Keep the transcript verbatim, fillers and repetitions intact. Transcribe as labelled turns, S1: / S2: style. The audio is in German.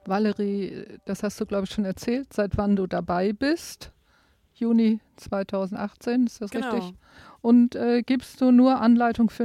S1: Valerie, das hast du, glaube ich, schon erzählt, seit wann du dabei bist. Juni zweitausendachtzehn, ist das
S2: Genau.
S1: richtig? Und äh, gibst du nur Anleitung für